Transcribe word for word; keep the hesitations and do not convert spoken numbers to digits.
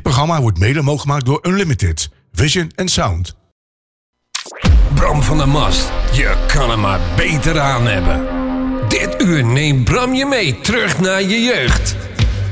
programma wordt mede mogelijk gemaakt door Unlimited, Vision en Sound. Bram van der Mast, je kan er maar beter aan hebben. Dit uur neemt Bram je mee terug naar je jeugd.